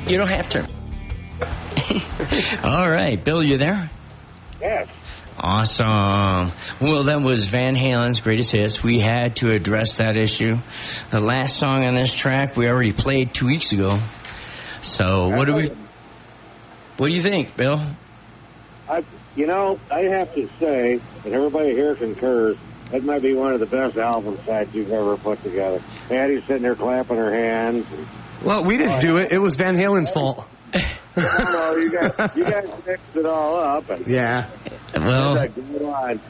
You don't have to. All right, Bill, you there? Yes. Awesome. Well, that was Van Halen's Greatest Hits. We had to address that issue. The last song on this track we already played 2 weeks ago. So what do you think, Bill? I have to say, and everybody here concurs, that might be one of the best album sides you've ever put together. Patty's sitting there clapping her hands. Well, we didn't do it. It was Van Halen's fault. No, you guys mixed it all up. Yeah. Well, go on.